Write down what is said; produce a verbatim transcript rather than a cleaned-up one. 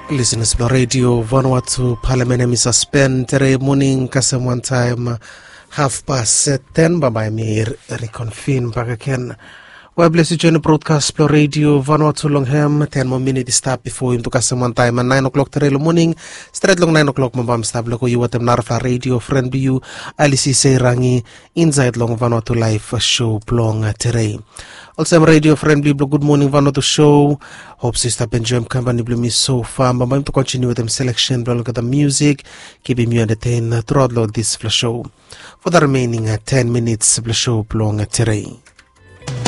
Listeners to Radio Vanuatu Parliament is suspend today morning kasem one time half past ten babay mi reconvene back again. Well, bless you join the broadcast Plo Radio Vanuatu Longham ten more minutes start before him to kasem one time at nine o'clock today morning straight long nine o'clock mabam stop loko you watem narfa radio friend you alisi say rangi inside long Vanuatu live show plong today. Also, radio friendly good morning Vanuatu show. Hope sister Benjamin company blue me so far. But I'm to continue with them selection, look at the music, keeping you entertained throughout this show. For the remaining uh, ten minutes of the show long today.